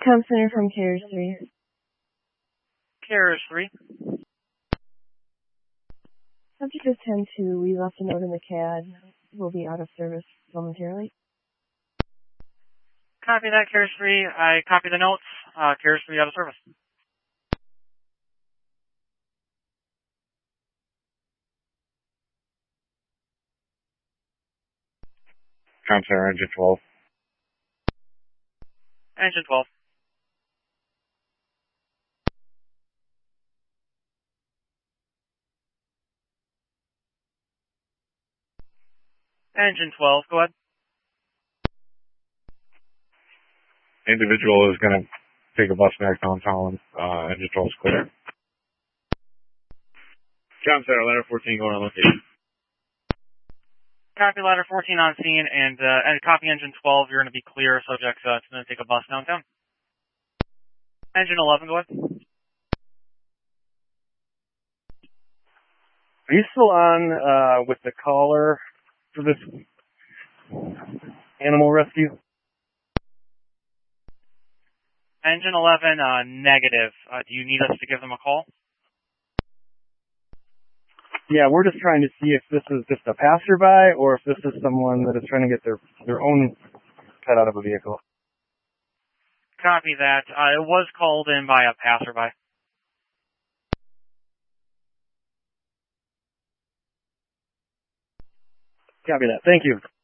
Com Center from Carriers 3. Carriers 3. Subject is 10-2. We left a note in the CAD. We'll be out of service momentarily. Copy that, Carriers 3. I copy the notes. Carriers 3 out of service. Com Center, engine 12. Engine 12. Engine 12, go ahead. Individual is going to take a bus back downtown. Engine 12 is clear. Com Center, ladder 14 going on location. Copy ladder 14 on scene, and copy engine 12. You're going to be clear. Subject's going to take a bus downtown. Engine 11, go ahead. Are you still on with the caller for this animal rescue? Engine 11, negative. Do you need us to give them a call? Yeah, we're just trying to see if this is just a passerby or if this is someone that is trying to get their own pet out of a vehicle. Copy that. It was called in by a passerby. Copy that. Thank you.